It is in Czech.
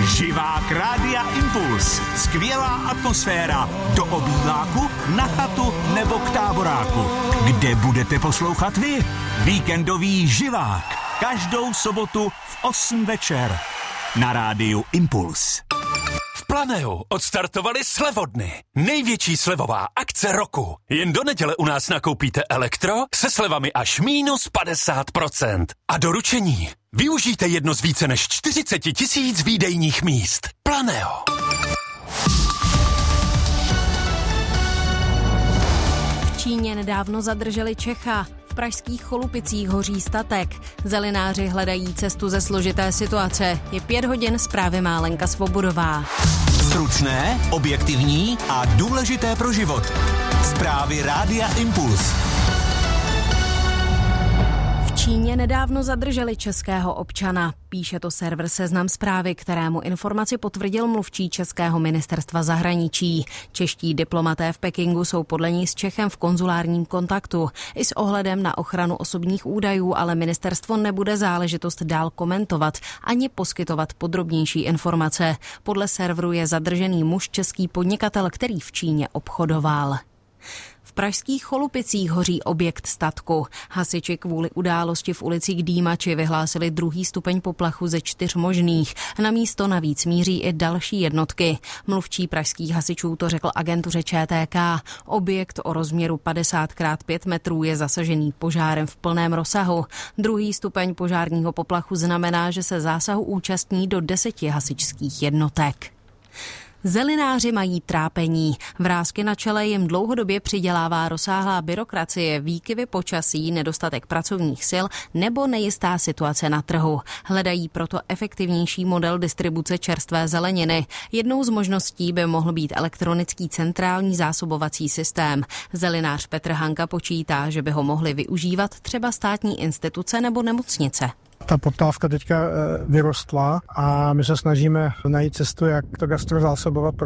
Živák Rádia Impuls. Skvělá atmosféra. Do obýváku, na chatu nebo k táboráku. Kde budete poslouchat vy? Víkendový živák. Každou sobotu v 8 večer. Na rádiu Impuls. V Planeu odstartovali slevodny. Největší slevová akce roku. Jen do neděle u nás nakoupíte elektro se slevami až minus 50%. A doručení. Využijte jedno z více než 40 000 výdejních míst. Planeo. V Číně nedávno zadrželi Čecha. V pražských Cholupicích hoří statek. Zelináři hledají cestu ze složité situace. Je 5 hodin, zprávy má Lenka Svobodová. Stručné, objektivní a důležité pro život. Zprávy Rádia Impuls. V Číně nedávno zadrželi českého občana. Píše to server Seznam Zprávy, kterému informaci potvrdil mluvčí českého ministerstva zahraničí. Čeští diplomaté v Pekingu jsou podle ní s Čechem v konzulárním kontaktu. I s ohledem na ochranu osobních údajů, ale ministerstvo nebude záležitost dál komentovat ani poskytovat podrobnější informace. Podle serveru je zadržený muž český podnikatel, který v Číně obchodoval. V pražských Cholupicích hoří objekt statku. Hasiči kvůli události v ulici Dýmači vyhlásili 2. stupeň poplachu ze 4 možných. Na místo navíc míří i další jednotky. Mluvčí pražských hasičů to řekl agentuře ČTK. Objekt o rozměru 50x5 metrů je zasažený požárem v plném rozsahu. 2. stupeň požárního poplachu znamená, že se zásahu účastní do 10 hasičských jednotek. Zelináři mají trápení. Vrásky na čele jim dlouhodobě přidělává rozsáhlá byrokracie, výkyvy počasí, nedostatek pracovních sil nebo nejistá situace na trhu. Hledají proto efektivnější model distribuce čerstvé zeleniny. Jednou z možností by mohl být elektronický centrální zásobovací systém. Zelinář Petr Hanka počítá, že by ho mohli využívat třeba státní instituce nebo nemocnice. Ta poptávka teďka vyrostla a my se snažíme najít cestu, jak to gastro zásobovat.